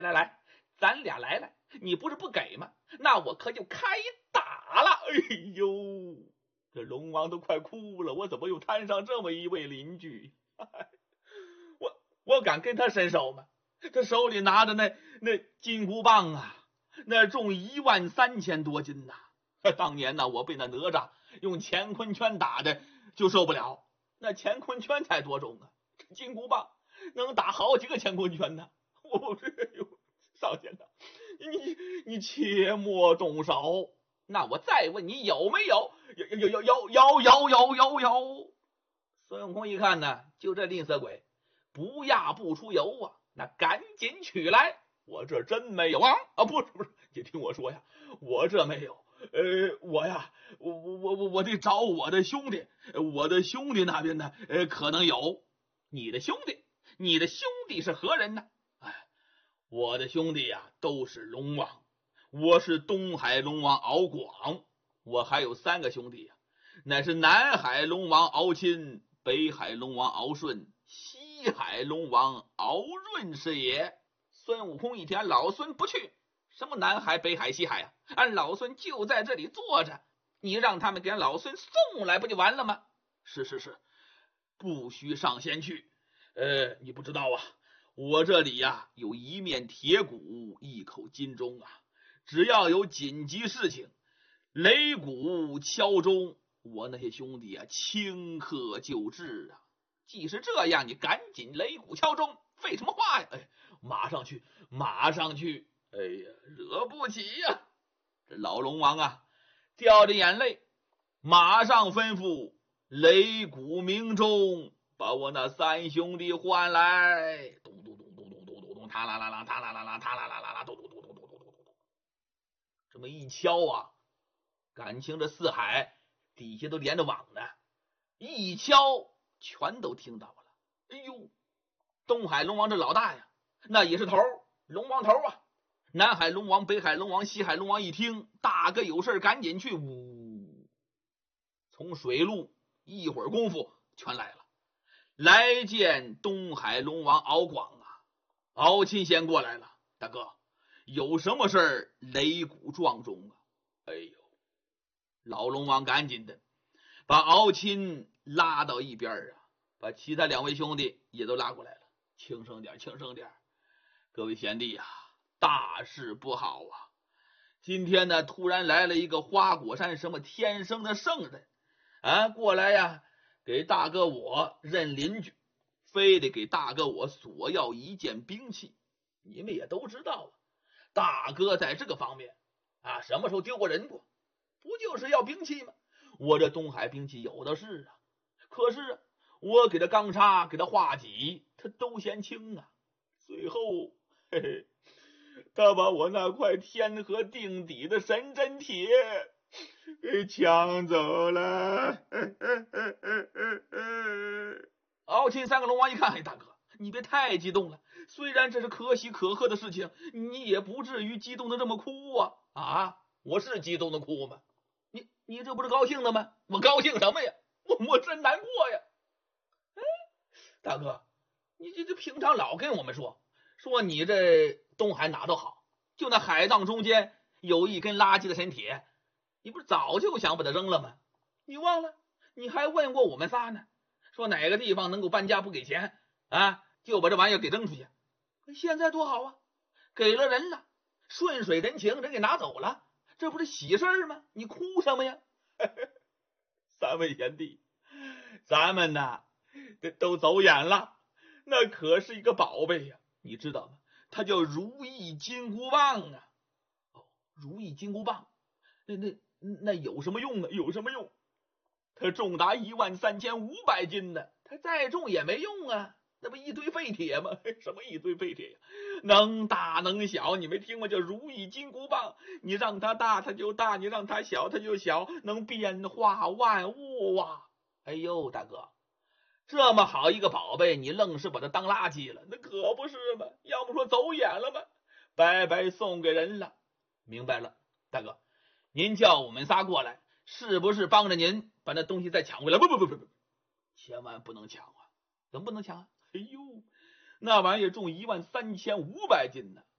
来来，咱俩来，你不是不给吗？那我可就开打了。哎呦，这龙王都快哭了，我怎么又摊上这么一位邻居？我敢跟他伸手吗？他手里拿着那金箍棒啊，那重13000多斤呐！当年呢，我被那哪吒用乾坤圈打的就受不了，那乾坤圈才多重啊，这金箍棒能打好几个乾坤圈呢！少先生，你切莫动手。那我再问你有没有？有。孙悟空一看呢，就这吝啬鬼，不压不出油啊！那赶紧取来，我这真没有啊！不是，你听我说呀，我这没有。我得找我的兄弟，我的兄弟那边呢，可能有。你的兄弟是何人呢？我的兄弟呀，都是龙王。我是东海龙王敖广，我还有3个兄弟呀，乃是南海龙王敖钦、北海龙王敖顺、西海龙王敖润是也。孙悟空一听，老孙不去，什么南海、北海、西海啊？俺老孙就在这里坐着，你让他们给俺老孙送来不就完了吗？是，不须上前去。你不知道啊，我这里呀有一面铁鼓，一口金钟啊，只要有紧急事情，擂鼓敲钟，我那些兄弟啊顷刻就至啊。既是这样，你赶紧擂鼓敲钟，废什么话呀？马上去。哎呀，惹不起呀！这老龙王啊掉着眼泪，马上吩咐擂鼓鸣钟，把我那3兄弟唤来。咚咚咚咚咚咚咚咚，塔啦啦啦，塔啦啦啦，塔啦啦啦啦，咚咚咚咚咚咚咚咚。这么一敲啊，感情这4海底下都连着网呢，一敲全都听到了。哎呦，东海龙王这老大呀，那也是头，龙王头啊。南海龙王、北海龙王、西海龙王一听，大哥有事赶紧去，从水路一会儿功夫全来了，来见东海龙王敖广啊。敖钦先过来了，大哥有什么事儿擂鼓撞钟啊？哎呦，老龙王赶紧的把敖钦拉到一边啊，把其他2位兄弟也都拉过来了，轻声点。各位贤弟啊，大事不好啊！今天呢，突然来了一个花果山什么天生的圣人啊，过来呀，给大哥我认邻居，非得给大哥我索要一件兵器。你们也都知道啊，大哥在这个方面啊，什么时候丢过人过？不就是要兵器吗？我这东海兵器有的是啊，可是我给他钢叉，给他画戟，他都嫌轻啊。最后他把我那块天河定底的神针铁给抢走了。敖钦3个龙王一看，大哥你别太激动了，虽然这是可喜可贺的事情，你也不至于激动的这么哭啊！我是激动的哭吗？你这不是高兴的吗？我高兴什么呀？我真难过呀！大哥，你这平常老跟我们说你这东海哪都好，就那海藏中间有一根垃圾的神铁，你不是早就想把它扔了吗？你忘了？你还问过我们仨呢，说哪个地方能够搬家不给钱啊，就把这玩意儿给扔出去。现在多好啊，给了人了，顺水人情，人给拿走了，这不是喜事吗？你哭什么呀？3位贤弟，咱们呐都走眼了，那可是一个宝贝呀，你知道吗？它叫如意金箍棒啊。如意金箍棒，那有什么用呢？有什么用？它重达13500斤呢，它再重也没用啊，那不一堆废铁吗？什么一堆废铁呀？能大能小，你没听过叫如意金箍棒？你让它大它就大，你让它小它就小，能变化万物啊！哎呦，大哥，这么好一个宝贝，你愣是把它当垃圾了，那可不是吗？要不说走眼了吗？白白送给人了。明白了，大哥，您叫我们仨过来，是不是帮着您把那东西再抢回来？不，千万不能抢啊！怎么不能抢啊？哎呦，那玩意儿重13500斤呢，